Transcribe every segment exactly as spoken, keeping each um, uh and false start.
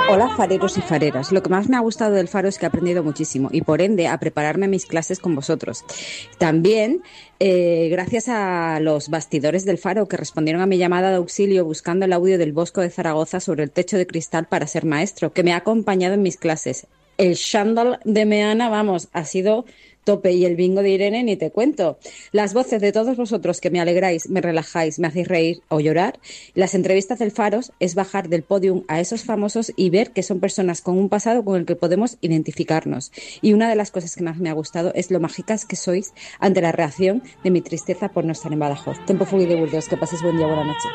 Hola fareros y fareras, lo que más me ha gustado del Faro es que he aprendido muchísimo y por ende a prepararme mis clases con vosotros. También eh, gracias a los bastidores del Faro que respondieron a mi llamada de auxilio buscando el audio del Bosco de Zaragoza sobre el techo de cristal para ser maestro, que me ha acompañado en mis clases. El chándal de Meana, vamos, ha sido tope y el bingo de Irene ni te cuento. Las voces de todos vosotros que me alegráis, me relajáis, me hacéis reír o llorar. Las entrevistas del Faros es bajar del podium a esos famosos y ver que son personas con un pasado con el que podemos identificarnos. Y una de las cosas que más me ha gustado es lo mágicas que sois ante la reacción de mi tristeza por no estar en Badajoz. Tempo fugui de Burdeos, que paséis buen día, buena noche.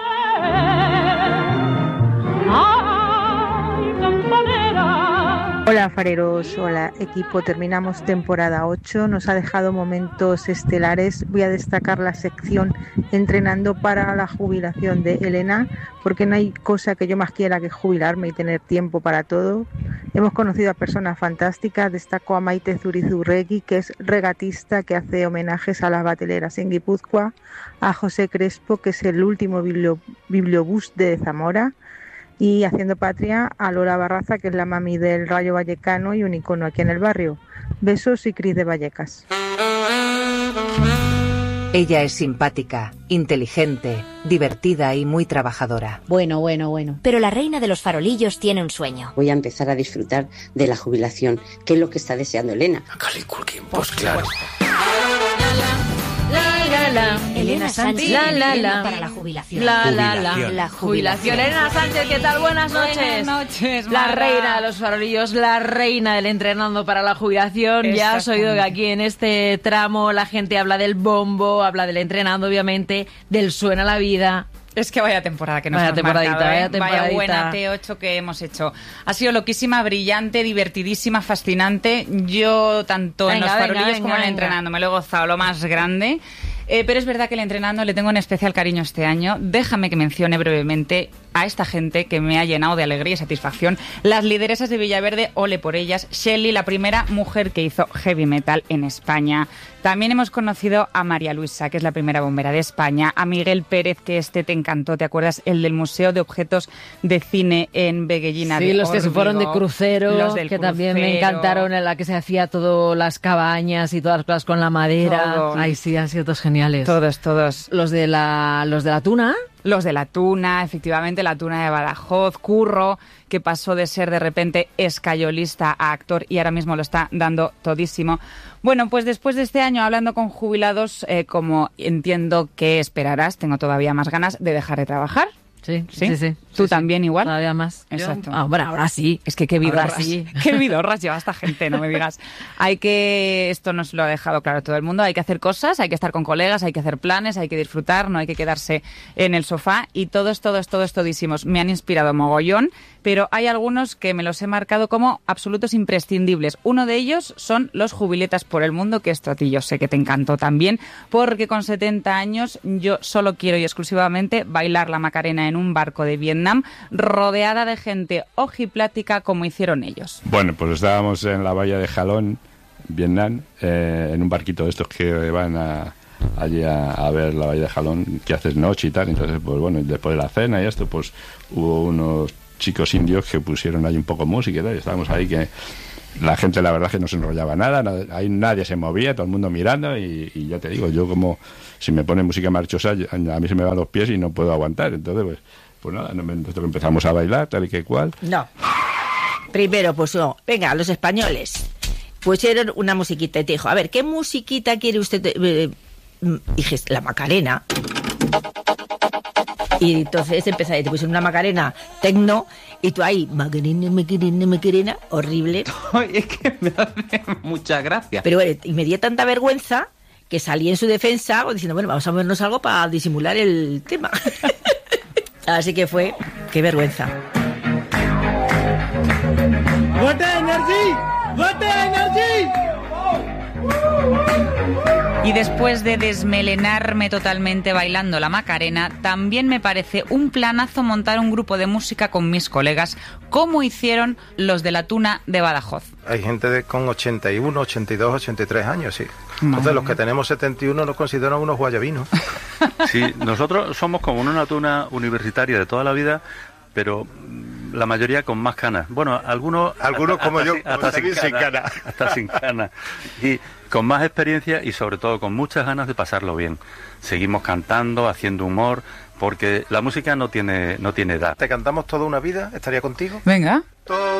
Hola fareros, hola equipo, terminamos temporada ocho, nos ha dejado momentos estelares. Voy a destacar la sección Entrenando para la jubilación de Elena, porque no hay cosa que yo más quiera que jubilarme y tener tiempo para todo. Hemos conocido a personas fantásticas, destaco a Maite Zurizurregui, que es regatista, que hace homenajes a las bateleras en Guipúzcoa, a José Crespo, que es el último biblio, bibliobús de Zamora, y haciendo patria a Lola Barraza, que es la mami del Rayo Vallecano y un icono aquí en el barrio. Besos y Cris de Vallecas. Ella es simpática, inteligente, divertida y muy trabajadora. Bueno, bueno, bueno. Pero la reina de los farolillos tiene un sueño. Voy a empezar a disfrutar de la jubilación, que es lo que está deseando Elena. Macaulay Culkin, pues claro. La, la, Elena Sánchez, la, la, la, para la jubilación. La, la, la, la jubilación. Elena Sánchez, ¿qué tal? Buenas noches. Buenas noches, La Mara. reina de los farolillos, la reina del entrenando para la jubilación. Ya has oído que aquí en este tramo la gente habla del bombo, habla del entrenando, obviamente, del suena la vida. Es que vaya temporada que nos vaya hemos temporadita, marcado, ¿eh? vaya temporadita. Vaya buena T ocho que hemos hecho. Ha sido loquísima, brillante, divertidísima, fascinante. Yo, tanto Venga, en los venga, farolillos venga, como en el venga. entrenando, me lo he gozado lo más grande. Eh, pero es verdad que el entrenando le tengo un especial cariño este año. Déjame que mencione brevemente a esta gente que me ha llenado de alegría y satisfacción. Las lideresas de Villaverde, ole por ellas. Shelly, la primera mujer que hizo heavy metal en España. También hemos conocido a María Luisa, que es la primera bombera de España. A Miguel Pérez, que este te encantó, ¿te acuerdas? El del Museo de Objetos de Cine en Beguellina Sí, de los que se Órbigo, fueron de crucero, los del que también me crucero. encantaron, en la que se hacía todo las cabañas y todas las cosas con la madera. Todo. Ay, sí, han sido todos geniales. Todos, todos. Los de la, los de la tuna. Los de la tuna, efectivamente, la tuna de Badajoz, Curro, que pasó de ser de repente escayolista a actor y ahora mismo lo está dando todísimo. Bueno, pues después de este año hablando con jubilados, eh, como entiendo que esperarás, tengo todavía más ganas de dejar de trabajar. Sí, sí, sí, sí. Tú sí, también sí. igual. Todavía más. Exacto. Yo, ah, bueno, ahora sí. Es que qué vidorras, Ahora sí. qué vidorras lleva esta gente, no me digas. Hay que, esto nos lo ha dejado claro todo el mundo, hay que hacer cosas, hay que estar con colegas, hay que hacer planes, hay que disfrutar, no hay que quedarse en el sofá y todos, todos, todos, todísimos. Me han inspirado mogollón, pero hay algunos que me los he marcado como absolutos imprescindibles. Uno de ellos son los Jubiletas por el Mundo, que esto a ti yo sé que te encantó también, porque con setenta años yo solo quiero y exclusivamente bailar la Macarena en un barco de Vietnam, rodeada de gente ojiplática como hicieron ellos. Bueno, pues estábamos en la bahía de Jalón, Vietnam, eh, en un barquito de estos que van a, allí a, a ver la bahía de Jalón, que haces noche y tal. Entonces, pues bueno, después de la cena y esto, pues hubo unos chicos indios que pusieron ahí un poco música y tal, y estábamos ahí que la gente, la verdad, que no se enrollaba nada, nada, ahí nadie se movía, todo el mundo mirando y, y ya te digo, yo como si me ponen música marchosa, a mí se me van los pies y no puedo aguantar. Entonces, pues Pues nada, nosotros empezamos a bailar, tal y que cual. No. Primero, pues no. Venga, los españoles pusieron una musiquita y te dijo, a ver, ¿qué musiquita quiere usted? Eh, dije, la Macarena. Y entonces empezaron, te pusieron una Macarena tecno y tú ahí, Macarena, Macarena, Macarena, horrible. Es que me hace mucha gracia. Pero bueno, y me dio tanta vergüenza que salí en su defensa diciendo, bueno, vamos a vernos algo para disimular el tema. Así que fue, qué vergüenza. ¡Vote Energy! ¡Vote Energy! Y después de desmelenarme totalmente bailando la Macarena, también me parece un planazo montar un grupo de música con mis colegas, como hicieron los de la Tuna de Badajoz. Hay gente de, con ochenta y uno, ochenta y dos, ochenta y tres años, sí. Entonces los que tenemos setenta y uno nos consideran unos guayabinos. Sí, nosotros somos como una tuna universitaria de toda la vida, pero la mayoría con más canas. Bueno, algunos... Algunos hasta, como hasta yo, sin- como hasta sin David, sin cana, cana. hasta sin cana. Y con más experiencia y sobre todo con muchas ganas de pasarlo bien. Seguimos cantando, haciendo humor, porque la música no tiene, no tiene edad. ¿Te cantamos toda una vida? ¿Estaría contigo? Venga. Toda